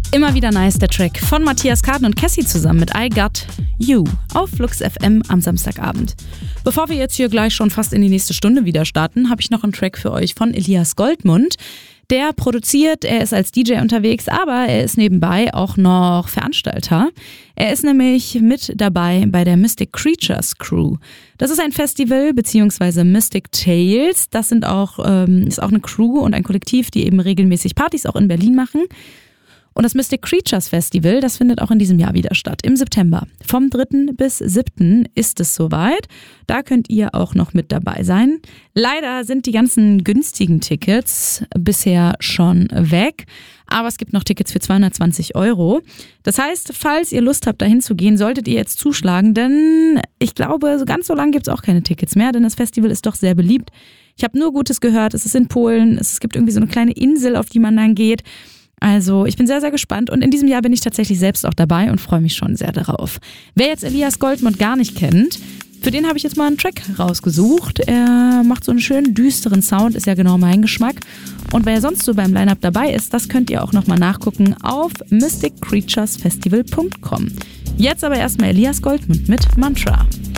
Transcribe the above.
Immer wieder nice, der Track von Matthias Karten und Cassie zusammen mit I Got You auf Flux FM am Samstagabend. Bevor wir jetzt hier gleich schon fast in die nächste Stunde wieder starten, habe ich noch einen Track für euch von Elias Goldmund. Der produziert, er ist als DJ unterwegs, aber er ist nebenbei auch noch Veranstalter. Er ist nämlich mit dabei bei der Mystic Creatures Crew. Das ist ein Festival bzw. Mystic Tales. Das ist auch eine Crew und ein Kollektiv, die eben regelmäßig Partys auch in Berlin machen. Und das Mystic Creatures Festival, das findet auch in diesem Jahr wieder statt, im September. Vom 3. bis 7. ist es soweit. Da könnt ihr auch noch mit dabei sein. Leider sind die ganzen günstigen Tickets bisher schon weg. Aber es gibt noch Tickets für 220 €. Das heißt, falls ihr Lust habt, dahin zu gehen, solltet ihr jetzt zuschlagen. Denn ich glaube, ganz so lange gibt es auch keine Tickets mehr, denn das Festival ist doch sehr beliebt. Ich habe nur Gutes gehört. Es ist in Polen. Es gibt irgendwie so eine kleine Insel, auf die man dann geht. Also ich bin sehr, sehr gespannt und in diesem Jahr bin ich tatsächlich selbst auch dabei und freue mich schon sehr darauf. Wer jetzt Elias Goldmund gar nicht kennt, für den habe ich jetzt mal einen Track rausgesucht. Er macht so einen schönen düsteren Sound, ist ja genau mein Geschmack. Und wer sonst so beim Line-Up dabei ist, das könnt ihr auch nochmal nachgucken auf mysticcreaturesfestival.com. Jetzt aber erstmal Elias Goldmund mit Mantra.